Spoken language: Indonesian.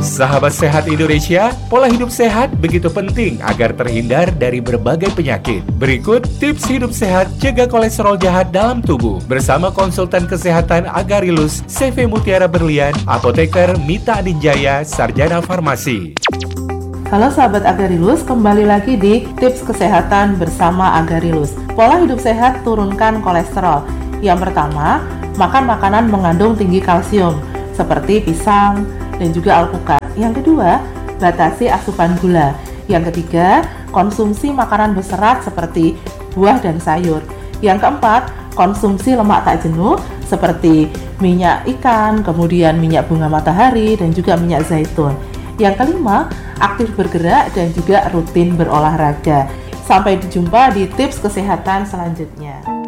Sahabat sehat Indonesia, pola hidup sehat begitu penting agar terhindar dari berbagai penyakit. Berikut tips hidup sehat cegah kolesterol jahat dalam tubuh bersama konsultan kesehatan Agarilus CV Mutiara Berlian, apoteker Mita Adinjaya, sarjana farmasi. Halo sahabat Agarilus, kembali lagi di tips kesehatan bersama Agarilus. Pola hidup sehat turunkan kolesterol. Yang pertama, makan makanan mengandung tinggi kalsium seperti pisang dan juga alpukat. Yang kedua, batasi asupan gula. Yang ketiga, konsumsi makanan berserat seperti buah dan sayur. Yang keempat, konsumsi lemak tak jenuh seperti minyak ikan, kemudian minyak bunga matahari dan juga minyak zaitun. Yang kelima, aktif bergerak dan juga rutin berolahraga. Sampai jumpa di tips kesehatan selanjutnya.